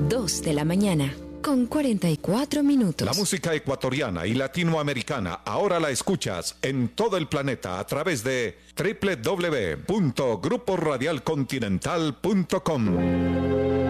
2 de la mañana, con 44 minutos. La música ecuatoriana y latinoamericana ahora la escuchas en todo el planeta a través de www.gruporadialcontinental.com.